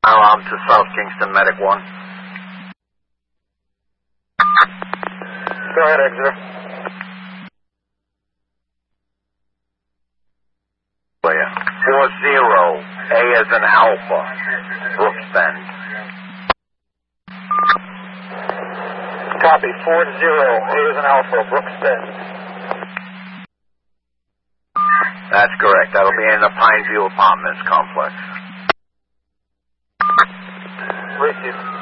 To South Kingston, Medic 1. Go ahead, Exeter. Clear. 40, A as in Alpha, Brooks Bend. Copy, 40, A as in Alpha, Brooks Bend. That's correct. That'll be in the Pineview Apartments complex. Receive.